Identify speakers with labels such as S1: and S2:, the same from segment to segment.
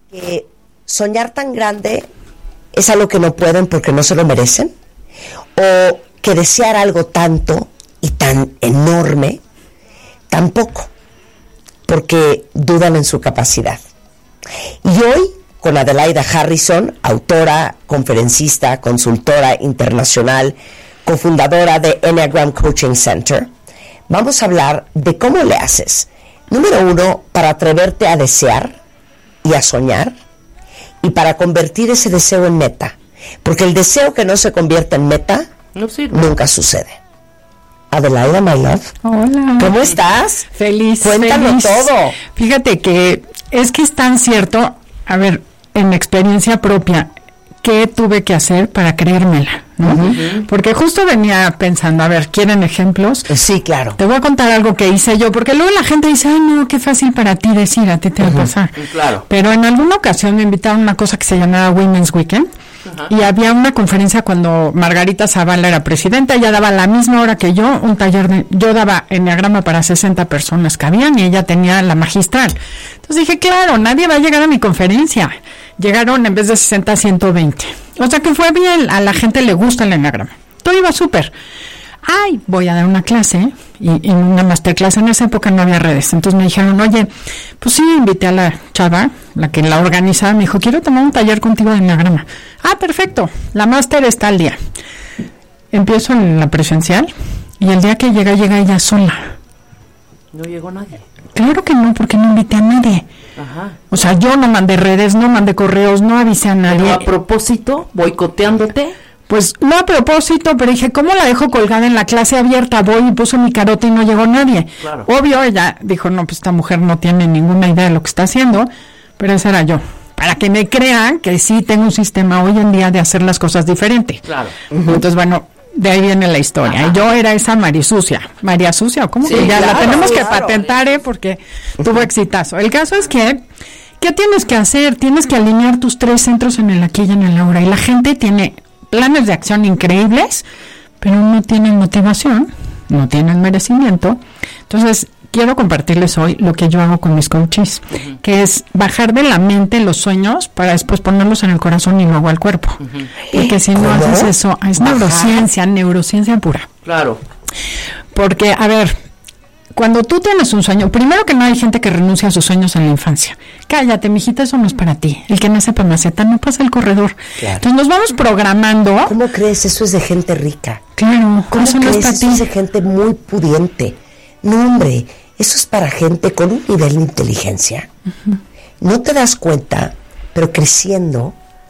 S1: que soñar tan grande es algo que no pueden porque no se lo merecen, o que desear algo tanto y tan enorme tampoco, porque dudan en su capacidad. Y hoy, con Adelaida Harrison, autora, conferencista, consultora internacional, cofundadora de Enneagram Coaching Center, vamos a hablar de cómo le haces, número 1, para atreverte a desear y a soñar, y para convertir ese deseo en meta, porque el deseo que no se convierte en meta
S2: no sirve.
S1: Nunca sucede. Adelaida, my love.
S3: Hola.
S1: ¿Cómo estás?
S3: Feliz.
S1: Cuéntalo
S3: feliz.
S1: todo.
S3: Fíjate que es tan cierto, a ver, en experiencia propia, ¿qué tuve que hacer para creérmela? ¿No? Uh-huh. Porque justo venía pensando, a ver, ¿quieren ejemplos?
S1: Sí, claro.
S3: Te voy a contar algo que hice yo, porque luego la gente dice, ay, no, qué fácil para ti decir, a ti te va a pasar.
S2: Claro.
S3: Pero en alguna ocasión me invitaron a una cosa que se llamaba Women's Weekend, y había una conferencia cuando Margarita Zavala era presidenta. Ella daba a la misma hora que yo un taller yo daba enneagrama para 60 personas que habían, y ella tenía la magistral. Entonces dije, claro, nadie va a llegar a mi conferencia. Llegaron en vez de 60 a 120. O sea que fue bien, a la gente le gusta el enneagrama. Todo iba súper. Ay, voy a dar una clase, y una masterclass. En esa época no había redes. Entonces me dijeron, oye, pues sí, invité a la chava, la que la organizaba, me dijo, quiero tomar un taller contigo de enneagrama. Ah, perfecto, la máster está al día. Empiezo en la presencial, y el día que llega ella sola.
S2: No llegó nadie.
S3: Claro que no, porque no invité a nadie.
S2: Ajá.
S3: O sea, yo no mandé redes, no mandé correos, no avisé a nadie.
S2: Pero a propósito, boicoteándote.
S3: Pues no a propósito, pero dije, ¿cómo la dejo colgada en la clase abierta? Voy y puse mi carota y no llegó nadie.
S2: Claro.
S3: Obvio, ella dijo, no, pues esta mujer no tiene ninguna idea de lo que está haciendo, pero esa era yo. Para que me crean que sí tengo un sistema hoy en día de hacer las cosas diferente.
S2: Claro.
S3: Entonces, bueno, de ahí viene la historia.
S2: Ajá.
S3: Y yo era esa María Sucia, ¿o cómo
S2: Sí,
S3: que ya
S2: claro,
S3: la tenemos que
S1: claro.
S3: patentar, porque tuvo exitazo. El caso es que, ¿qué tienes que hacer? Tienes que alinear tus 3 centros en el aquí y en el ahora. Y la gente tiene planes de acción increíbles, pero no tienen motivación, no tienen merecimiento. Entonces, quiero compartirles hoy lo que yo hago con mis coaches, que es bajar de la mente los sueños para después ponerlos en el corazón y luego al cuerpo. Porque si no
S1: ¿Cómo?
S3: haces eso, es neurociencia pura.
S2: Claro.
S3: Porque, a ver, cuando tú tienes un sueño, primero que no hay gente que renuncia a sus sueños en la infancia. Cállate, mijita, eso no es para ti. El que nace para maceta no pasa el corredor.
S1: Claro.
S3: Entonces nos vamos programando.
S1: ¿Cómo crees? Eso es de gente rica.
S3: Claro,
S1: ¿Cómo
S3: eso no es
S1: crees?
S3: para
S1: Eso
S3: ti.
S1: es de gente muy pudiente. No, hombre, eso es para gente con un nivel de inteligencia. No te das cuenta, pero creciendo,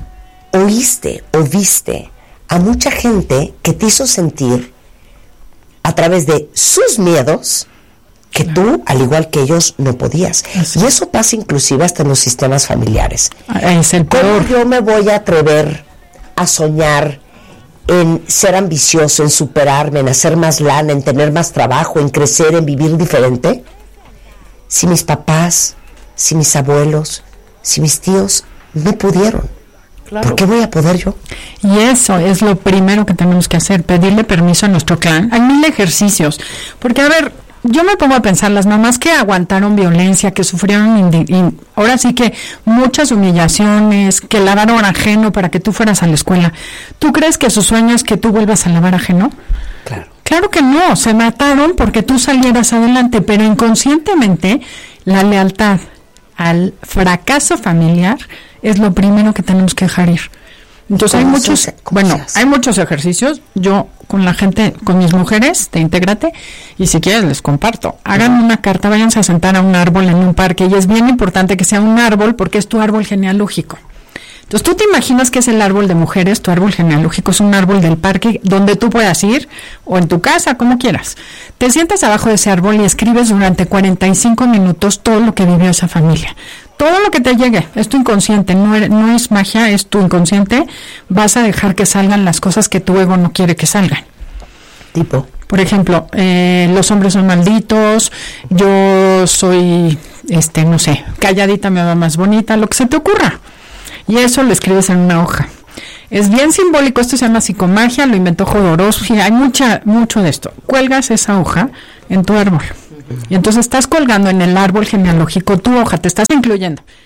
S1: oíste o viste a mucha gente que te hizo sentir a través de sus miedos que tú, al igual que ellos, no podías.
S3: Así.
S1: Y eso pasa inclusive hasta en los sistemas familiares.
S3: Es el
S1: ¿Cómo
S3: peor.
S1: yo me voy a atrever a soñar en ser ambicioso, en superarme, en hacer más lana, en tener más trabajo, en crecer, en vivir diferente? Si mis papás, si mis abuelos, si mis tíos no pudieron,
S2: Claro.
S1: ¿por qué voy a poder yo?
S3: Y eso es lo primero que tenemos que hacer, pedirle permiso a nuestro clan. Hay 1000 ejercicios. Porque, a ver, yo me pongo a pensar, las mamás que aguantaron violencia, que sufrieron, ahora sí que muchas humillaciones, que lavaron ajeno para que tú fueras a la escuela. ¿Tú crees que su sueño es que tú vuelvas a lavar ajeno?
S1: Claro.
S3: Claro que no, se mataron porque tú salieras adelante, pero inconscientemente la lealtad al fracaso familiar es lo primero que tenemos que dejar ir. Entonces hay muchos, hay muchos ejercicios. Yo con la gente, con mis mujeres de Intégrate, y si quieres les comparto. Hagan una carta, váyanse a sentar a un árbol en un parque, y es bien importante que sea un árbol porque es tu árbol genealógico. Entonces tú te imaginas que es el árbol de mujeres, tu árbol genealógico es un árbol del parque donde tú puedas ir, o en tu casa, como quieras. Te sientas abajo de ese árbol y escribes durante 45 minutos todo lo que vivió esa familia. Todo lo que te llegue, es tu inconsciente, no es magia, es tu inconsciente. Vas a dejar que salgan las cosas que tu ego no quiere que salgan.
S1: Tipo.
S3: Por ejemplo, los hombres son malditos, yo soy, no sé, calladita me va más bonita, lo que se te ocurra. Y eso lo escribes en una hoja. Es bien simbólico, esto se llama psicomagia, lo inventó Jodorowsky, hay mucho de esto. Cuelgas esa hoja en tu árbol. Y entonces estás colgando en el árbol genealógico tu hoja, te estás incluyendo.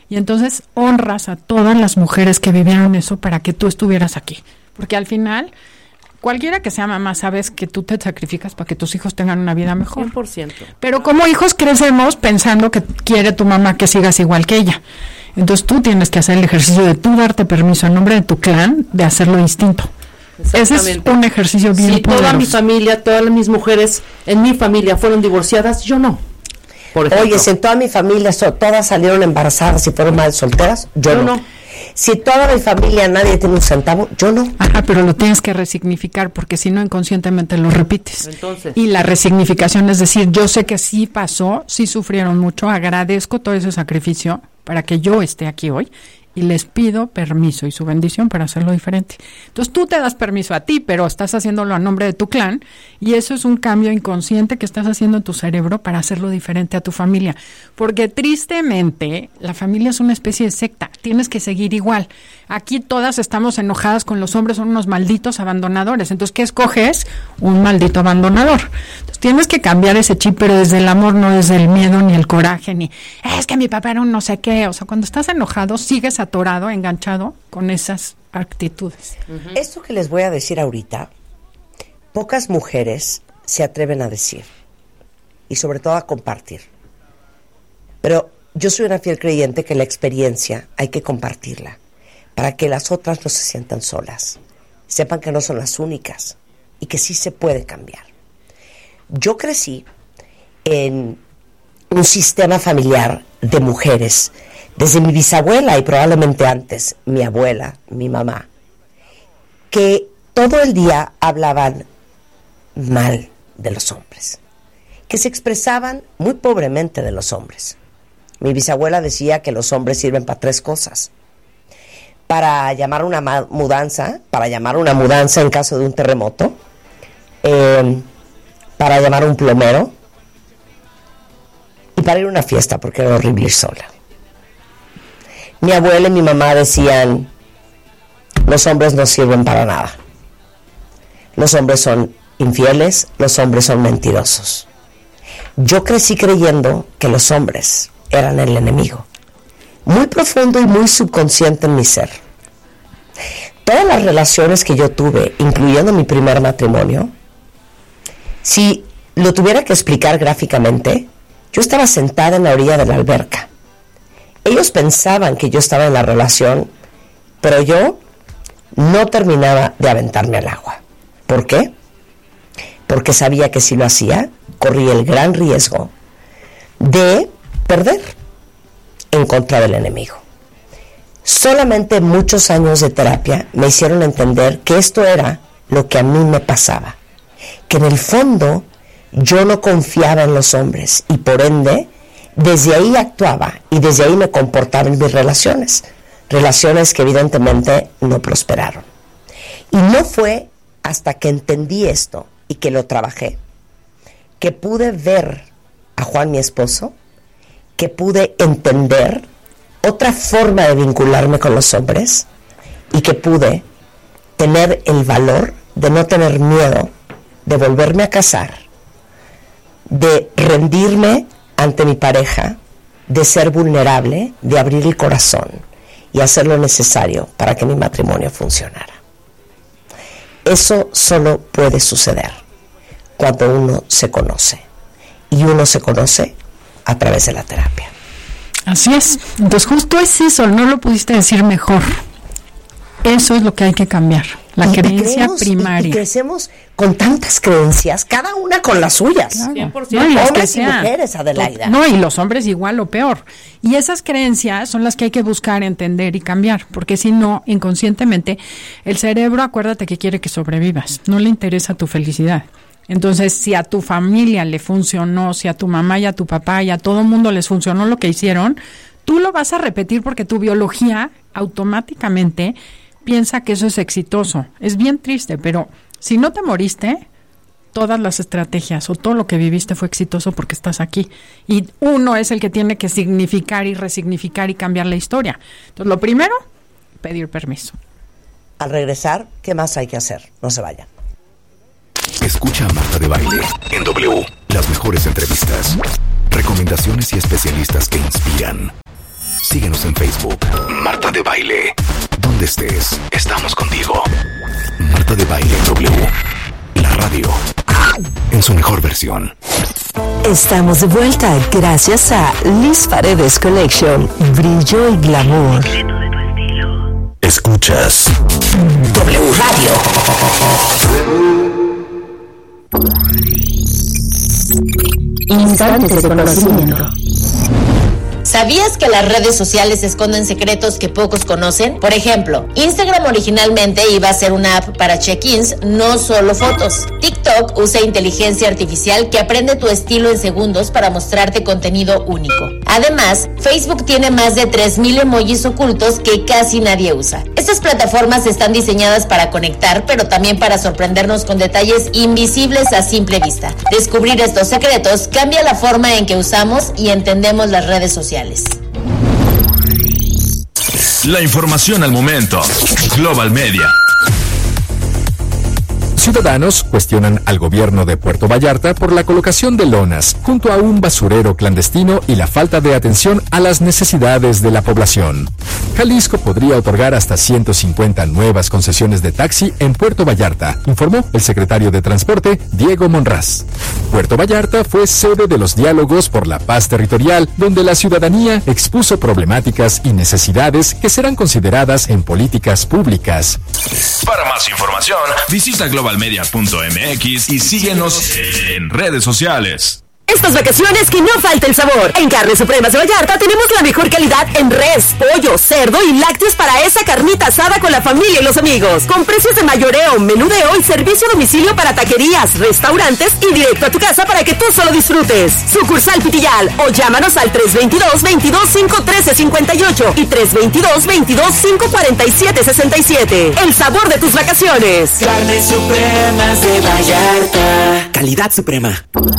S3: Y entonces honras a todas las mujeres que vivieron eso para que tú estuvieras aquí. Porque al final, cualquiera que sea mamá, sabes que tú te sacrificas para que tus hijos tengan una vida mejor.
S2: 100%.
S3: Pero como hijos crecemos pensando que quiere tu mamá que sigas igual que ella. Entonces tú tienes que hacer el ejercicio de tú darte permiso en nombre de tu clan de hacerlo distinto. Ese es un ejercicio bien
S2: si
S3: poderoso.
S2: Toda mi familia, todas mis mujeres en mi familia fueron divorciadas, yo no. Por ejemplo.
S1: Oye, si en toda mi familia todas salieron embarazadas y fueron madres solteras, yo no. Si toda mi familia nadie tiene un centavo, yo no.
S3: Ajá, pero lo tienes que resignificar porque si no inconscientemente lo repites.
S2: Entonces.
S3: Y la resignificación es decir, yo sé que sí pasó, sí sufrieron mucho, agradezco todo ese sacrificio para que yo esté aquí hoy y les pido permiso y su bendición para hacerlo diferente. Entonces tú te das permiso a ti, pero estás haciéndolo a nombre de tu clan y eso es un cambio inconsciente que estás haciendo en tu cerebro para hacerlo diferente a tu familia. Porque tristemente la familia es una especie de secta, tienes que seguir igual. Aquí todas estamos enojadas con los hombres, son unos malditos abandonadores. Entonces, ¿qué escoges? Un maldito abandonador. Entonces tienes que cambiar ese chip, pero desde el amor, no desde el miedo ni el coraje, ni es que mi papá era un no sé qué. O sea, cuando estás enojado, sigues atorado, enganchado con esas actitudes.
S1: Uh-huh. Esto que les voy a decir ahorita, pocas mujeres se atreven a decir y sobre todo a compartir. Pero yo soy una fiel creyente que la experiencia hay que compartirla para que las otras no se sientan solas, sepan que no son las únicas y que sí se puede cambiar. Yo crecí en un sistema familiar de mujeres, desde mi bisabuela y probablemente antes mi abuela, mi mamá, que todo el día hablaban mal de los hombres, que se expresaban muy pobremente de los hombres. Mi bisabuela decía que los hombres sirven para 3 cosas: para llamar una mudanza en caso de un terremoto, para llamar a un plomero y para ir a una fiesta, porque era horrible ir sola. Mi abuela y mi mamá decían: los hombres no sirven para nada. Los hombres son infieles, los hombres son mentirosos. Yo crecí creyendo que los hombres eran el enemigo, muy profundo y muy subconsciente en mi ser. Todas las relaciones que yo tuve, incluyendo mi primer matrimonio, si lo tuviera que explicar gráficamente, yo estaba sentada en la orilla de la alberca. Ellos pensaban que yo estaba en la relación, pero yo no terminaba de aventarme al agua. ¿Por qué? Porque sabía que si lo hacía, corría el gran riesgo de perder en contra del enemigo. Solamente muchos años de terapia me hicieron entender que esto era lo que a mí me pasaba, que en el fondo yo no confiaba en los hombres y por ende desde ahí actuaba y desde ahí me comportaba en mis relaciones que evidentemente no prosperaron. Y no fue hasta que entendí esto y que lo trabajé, que pude ver a Juan, mi esposo, que pude entender otra forma de vincularme con los hombres y que pude tener el valor de no tener miedo de volverme a casar, de rendirme ante mi pareja, de ser vulnerable, de abrir el corazón y hacer lo necesario para que mi matrimonio funcionara. Eso solo puede suceder cuando uno se conoce, y uno se conoce a través de la terapia.
S3: Así es. Entonces justo es eso, no lo pudiste decir mejor. Eso es lo que hay que cambiar, la creencia primaria.
S1: Y crecemos con tantas creencias, cada una con las suyas.
S3: Claro.
S2: 100%.
S3: No, y las
S1: Hombres
S3: que
S1: y
S3: sean.
S1: mujeres, Adelaida.
S3: No, y los hombres igual o peor. Y esas creencias son las que hay que buscar, entender y cambiar, porque si no, inconscientemente, el cerebro, acuérdate que quiere que sobrevivas, no le interesa tu felicidad. Entonces, si a tu familia le funcionó, si a tu mamá y a tu papá y a todo el mundo les funcionó lo que hicieron, tú lo vas a repetir porque tu biología automáticamente piensa que eso es exitoso. Es bien triste, pero si no te moriste, todas las estrategias o todo lo que viviste fue exitoso porque estás aquí. Y uno es el que tiene que significar y resignificar y cambiar la historia. Entonces, lo primero, pedir permiso.
S1: Al regresar, ¿qué más hay que hacer? No se vayan.
S4: Escucha a Marta de Baile en W. Las mejores entrevistas, recomendaciones y especialistas que inspiran. Síguenos en Facebook. Marta de Baile. Donde estés, estamos contigo. Marta de Baile W. La radio. En su mejor versión.
S5: Estamos de vuelta gracias a Liz Paredes Collection. Brillo y glamour.
S4: Escuchas
S1: W Radio.
S6: Instantes de conocimiento. ¿Sabías que las redes sociales esconden secretos que pocos conocen? Por ejemplo, Instagram originalmente iba a ser una app para check-ins, no solo fotos. TikTok usa inteligencia artificial que aprende tu estilo en segundos para mostrarte contenido único. Además, Facebook tiene más de 3,000 emojis ocultos que casi nadie usa. Estas plataformas están diseñadas para conectar, pero también para sorprendernos con detalles invisibles a simple vista. Descubrir estos secretos cambia la forma en que usamos y entendemos las redes sociales.
S7: La información al momento. Global Media.
S8: Ciudadanos cuestionan al gobierno de Puerto Vallarta por la colocación de lonas junto a un basurero clandestino y la falta de atención a las necesidades de la población. Jalisco podría otorgar hasta 150 nuevas concesiones de taxi en Puerto Vallarta, informó el secretario de Transporte, Diego Monraz. Puerto Vallarta fue sede de los diálogos por la paz territorial, donde la ciudadanía expuso problemáticas y necesidades que serán consideradas en políticas públicas.
S7: Para más información, visita globalmedia.mx y síguenos en redes sociales.
S9: Estas vacaciones que no falte el sabor. En Carnes Supremas de Vallarta tenemos la mejor calidad en res, pollo, cerdo y lácteos para esa carnita asada con la familia y los amigos. Con precios de mayoreo, menudeo y servicio a domicilio para taquerías, restaurantes y directo a tu casa para que tú solo disfrutes. Sucursal Pitillal o llámanos al 322-22-513-58 y 322-22-547-67. El sabor de tus vacaciones.
S10: Carnes Supremas de Vallarta. Calidad suprema.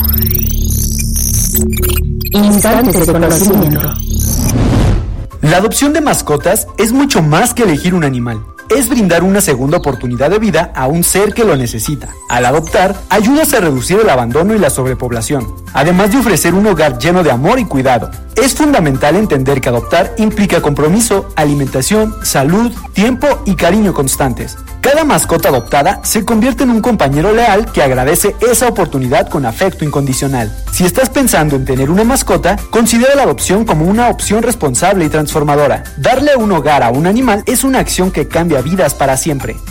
S6: Instantes de conocimiento.
S11: La adopción de mascotas es mucho más que elegir un animal. Es brindar una segunda oportunidad de vida a un ser que lo necesita. Al adoptar, ayudas a reducir el abandono y la sobrepoblación, además de ofrecer un hogar lleno de amor y cuidado. Es fundamental entender que adoptar implica compromiso, alimentación, salud, tiempo y cariño constantes. Cada mascota adoptada se convierte en un compañero leal que agradece esa oportunidad con afecto incondicional. Si estás pensando en tener una mascota, considera la adopción como una opción responsable y transformadora. Darle un hogar a un animal es una acción que cambia vidas para siempre.